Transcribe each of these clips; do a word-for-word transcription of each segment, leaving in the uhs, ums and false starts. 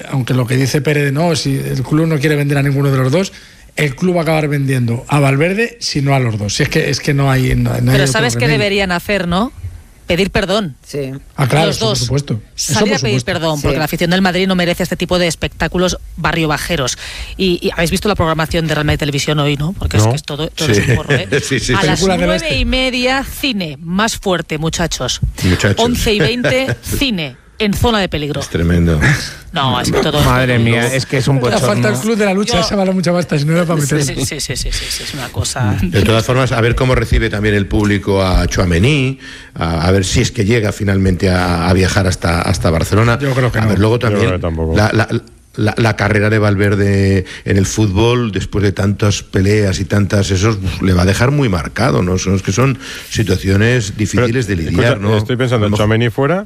aunque lo que dice Pérez, no, si el club no quiere vender a ninguno de los dos, el club va a acabar vendiendo a Valverde, si no a los dos. Si es que es que no hay. No, no Pero hay sabes qué deberían hacer, ¿no? Pedir perdón. Sí. Ah, claro, los eso, dos. por supuesto. Salir Eso, por a pedir supuesto. perdón, Sí. porque la afición del Madrid no merece este tipo de espectáculos barrio bajeros. Y, y habéis visto la programación de Real Madrid Televisión hoy, ¿no? Porque No. es que es todo, todo Sí. es un porro, ¿eh? Sí, sí, a sí. las Película del nueve oeste. y media, cine. Más fuerte, muchachos. Muchachos. Once y veinte, cine. En zona de peligro. Es tremendo. No, es que todo... Madre todo- mía, es que es un La falta el bochorno. club de la lucha, Yo- esa vale mucha basta, si no era para Sí, meter. sí, sí, sí, sí, sí, sí, es una cosa... De todas formas, a ver cómo recibe también el público a Tchouaméni, a, a ver si es que llega finalmente a, a viajar hasta, hasta Barcelona. Yo creo que a no. ver, luego Yo creo también que tampoco. la, la, la, la carrera de Valverde en el fútbol, después de tantas peleas y tantas esos, pues, le va a dejar muy marcado, ¿no? Son, es que son situaciones difíciles Pero, de lidiar, escucha, ¿no? Estoy pensando A en lo mejor- Tchouaméni fuera,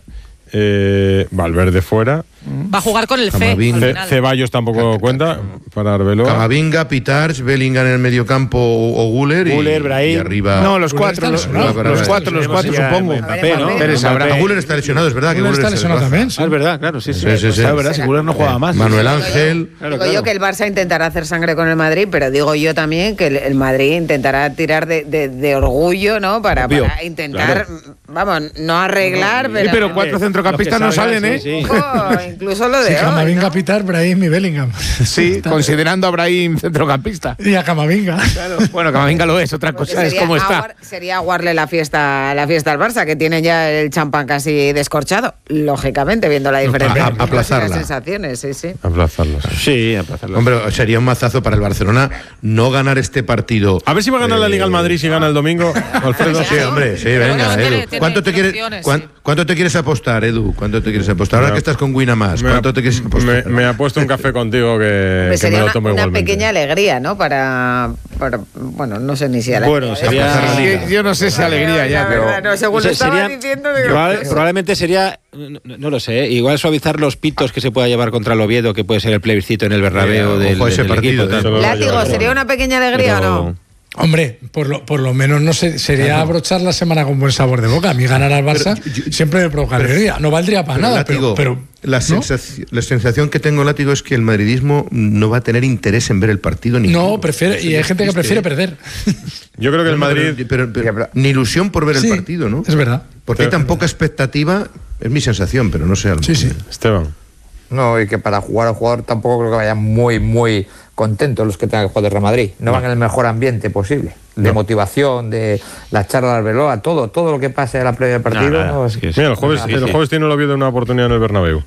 eh, Valverde fuera, Va a jugar con el C. Camavinga. al Ce- final. Ceballos tampoco cuenta para Arbeloa. Camavinga, Pitars, Bellingham en el mediocampo o, o Guller, y, Guller, Brahim. y arriba. No, los Guller cuatro, está los, lesionado. los- los cuatro, los cuatro, Ya, supongo. Mbappé, ¿no? Mbappé. Pérez sabrá. A Guller está lesionado, es verdad que Guller Guller está lesionado desbaza. también, sí. Ah, es verdad, claro, sí, sí. Sí, sí, sí. Es verdad, si Guller no juega más. Manuel Ángel. Claro, Digo claro. yo que el Barça intentará hacer sangre con el Madrid, pero digo yo también que el, el Madrid intentará tirar de, de, de orgullo, ¿no? Para, Obvio. para intentar, vamos, no arreglar, Sí, pero, pero cuatro centrocampistas no salen, ¿eh? Sí, sí. Ojo, incluso lo de Sí, hoy, Camavinga, ¿no? Pitar, Brahim y Bellingham. Sí, considerando a Brahim centrocampista. Y a Camavinga. Claro. Bueno, Camavinga lo es, otra Porque cosa es sería cómo está. aguar- sería aguarle la fiesta, la fiesta al Barça, que tiene ya el champán casi descorchado, lógicamente, viendo la diferencia. a- en las aplazarla. sensaciones, sí, sí. Aplazarlos. Sí, aplazarlo. Hombre, sería un mazazo para el Barcelona no ganar este partido. A ver si va a ganar la Liga al Madrid si gana el domingo. Alfredo. Sí, hombre, sí, Pero venga, bueno, tiene- Edu. tiene- ¿Cuánto te tiene quieres, opciones, cuán- sí. ¿Cuánto te quieres apostar, Edu? ¿Cuánto te quieres apostar? Ahora Me- que estás con Winamax, Me, ¿cuánto te quieres me, apostar? me ha puesto un café contigo que, Hombre, que me sería lo una, tomo una igualmente. pequeña alegría, ¿no? Para, para- bueno, no sé ni si alegría. Bueno, sería- Aplazar la liga. Sí, yo no sé si alegría ya, La pero... verdad, no, según O sea, lo estaba sería- diciendo, digo, probable- probablemente sería, no, no lo sé, ¿eh? Igual suavizar los pitos que se pueda llevar contra el Oviedo, que puede ser el plebiscito en el Bernabéu Eh, del, ojo a ese del partido, equipo. eh. tal. Eso lo- látigo, ¿sería una pequeña alegría Pero- o no? Hombre, por lo, por lo menos no sé, sería abrochar la semana con buen sabor de boca. A mí ganar al Barça Pero yo- yo- siempre me provoca alegría. No valdría para Pero, nada, Látigo, pero, pero la, ¿no? sensación, la sensación que tengo, Látigo, es que el madridismo no va a tener interés en ver el partido ni No, prefiere, y hay gente que prefiere perder. Yo creo que el Madrid. Pero, pero- pero ni ilusión por ver Sí, el partido, ¿no? es verdad. Porque hay tan poca expectativa, es mi sensación, pero no sé. a lo Sí, mejor- sí. Esteban. No, y que para jugar al jugador tampoco creo que vayan muy, muy contentos los que tengan que jugar de Real Madrid. No van en el mejor ambiente posible. De No. motivación, de la charla de Arbeloa, todo, todo lo que pase a la previa del partido. No, no, no, es que es- Mira, el jueves, Sí, el sí. jueves tiene el Oviedo una oportunidad en el Bernabéu.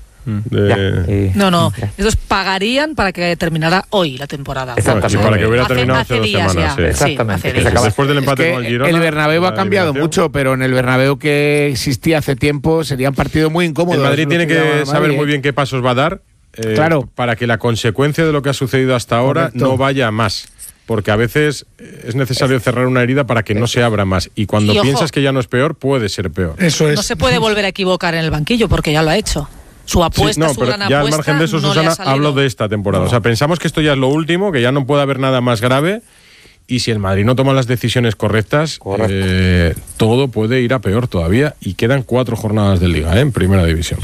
De- ya, y- No, no, ya. estos pagarían para que terminara hoy la temporada. Exactamente. y para que hubiera Hace- terminado hace hace dos días semanas. ya. sí. Sí, Exactamente, hace que se días. acaba- Después del Es empate que con el Girona. el Bernabéu ha la cambiado eliminación. mucho, pero en el Bernabéu que existía hace tiempo sería un partido muy incómodo. El Madrid Eso tiene es lo llama que el saber Madrid, muy ¿eh? bien qué pasos va a dar eh, Claro. para que la consecuencia de lo que ha sucedido hasta ahora Correcto. no vaya a más. Porque a veces eh, es necesario cerrar una herida para que no se abra más. Y cuando Y ojo. piensas que ya no es peor, puede ser peor. Eso es. No se puede volver a equivocar en el banquillo porque ya lo ha hecho. Su Sí, apuesta, no, su pero gran ya al apuesta, margen de eso, no le ha Susana, salido. hablo de esta temporada. O sea, pensamos que esto ya es lo último, que ya no puede haber nada más grave. Y si el Madrid no toma las decisiones correctas, Correcto. eh, todo puede ir a peor todavía. Y quedan cuatro jornadas de Liga, ¿eh? En Primera División.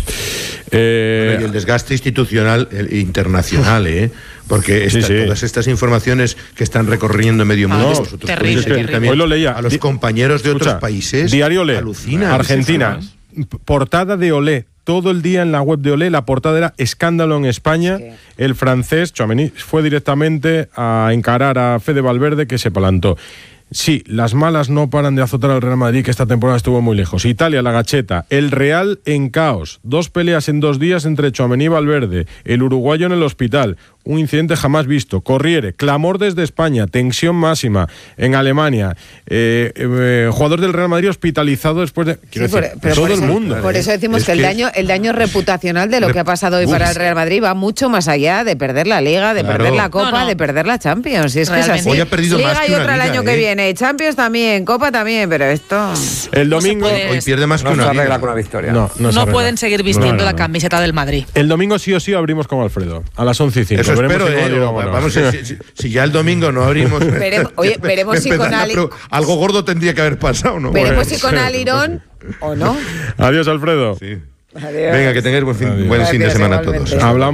Eh, Y el desgaste institucional e internacional, ¿eh? Porque Sí, esta- sí. todas estas informaciones que están recorriendo medio mundo, no, vosotros terrible, podéis seguir terrible. también Hoy lo leía. a los Di- compañeros de Escucha, otros países. Diario Olé, alucinan. Argentina, p- portada de Olé. Todo el día en la web de Olé, la portada era escándalo en España. Sí. El francés, Tchouaméni, fue directamente a encarar a Fede Valverde, que se plantó. Sí, las malas no paran de azotar al Real Madrid, que esta temporada estuvo muy lejos. Italia, la Gacheta. El Real en caos. Dos peleas en dos días entre Tchouaméni y Valverde. El uruguayo en el hospital. Un incidente jamás visto. Corriere. Clamor desde España. Tensión máxima. En Alemania. Eh, eh, jugador del Real Madrid hospitalizado después de... Quiero Sí, por- decir, pero todo por el eso- mundo. Por eso decimos Es que, el que- daño el daño reputacional de lo que ha pasado hoy Uf. para el Real Madrid va mucho más allá de perder la Liga, de Claro. perder la Copa, No, no. de perder la Champions. Y es que es Realmente. así. Hoy ha perdido Liga más que y una otra el Liga, año ¿eh? que viene. Champions también, Copa también, pero esto... El No se domingo... puede- Hoy pierde más que No se una arregla liga. con una victoria. No, no, se No arregla. pueden seguir vistiendo No, no, la no. camiseta del Madrid. El domingo sí o sí abrimos con Alfredo. A las once y cinco. Eso Veremos espero, si ¿eh? Madrid Digo, o bueno. vamos, si, si- si ya el domingo no abrimos... Veremos- oye, veremos si con Perdona, Ali- pero algo gordo tendría que haber pasado, ¿no? Veremos Bueno, si con Alirón o no. Adiós, Alfredo. sí. Adiós. Venga, que tengáis buen fin, Adiós. buen fin de Gracias, semana a igualmente. todos. Hablamos.